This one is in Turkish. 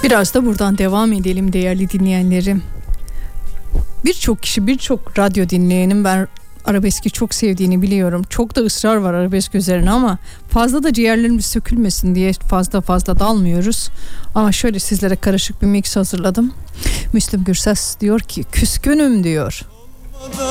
Biraz da buradan devam edelim değerli dinleyenlerim. Birçok kişi, birçok radyo dinleyenin ben arabeski çok sevdiğini biliyorum. Çok da ısrar var arabesk üzerine ama fazla da ciğerlerimiz sökülmesin diye fazla dalmıyoruz. Ama şöyle sizlere karışık bir mix hazırladım. Müslüm Gürses diyor ki küskünüm diyor.